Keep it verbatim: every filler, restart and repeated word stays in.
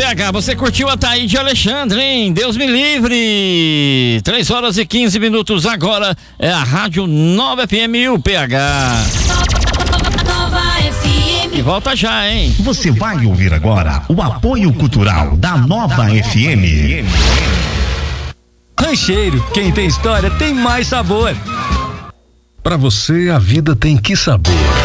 H, você curtiu a Taíde Alexandre, hein? Deus me livre! três horas e quinze minutos agora é a Rádio Nova F M e o P H. Nova F M. E volta já, hein? Você vai ouvir agora o apoio cultural da Nova F M. Rancheiro, quem tem história tem mais sabor. Pra você a vida tem que saber.